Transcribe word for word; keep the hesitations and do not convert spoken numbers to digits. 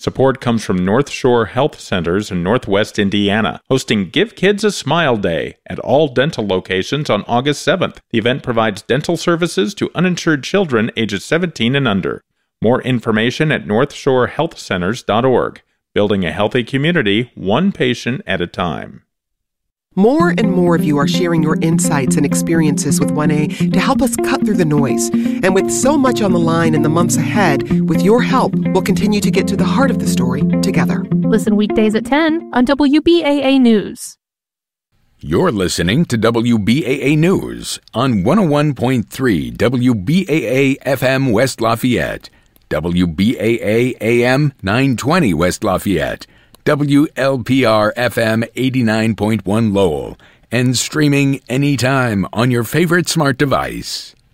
Support comes from North Shore Health Centers in Northwest Indiana, hosting Give Kids a Smile Day at all dental locations on August seventh. The event provides dental services to uninsured children ages seventeen and under. More information at north shore health centers dot org. Building a healthy community, one patient at a time. More and more of you are sharing your insights and experiences with one A to help us cut through the noise. And with so much on the line in the months ahead, with your help, we'll continue to get to the heart of the story together. Listen weekdays at ten on W B A A News. You're listening to W B A A News on one oh one point three W B A A F M West Lafayette, W B A A A M nine twenty West Lafayette, W L P R F M eighty-nine point one Lowell, and streaming anytime on your favorite smart device.